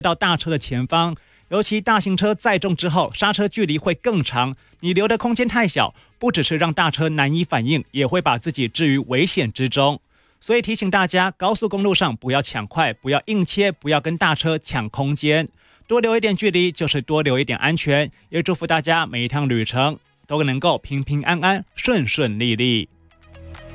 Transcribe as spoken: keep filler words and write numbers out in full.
到大车的前方，尤其大型车载重之后，刹车距离会更长，你留的空间太小，不只是让大车难以反应，也会把自己置于危险之中。所以提醒大家，高速公路上不要抢快，不要硬切，不要跟大车抢空间，多留一点距离就是多留一点安全。也祝福大家每一趟旅程都能够平平安安、顺顺利利。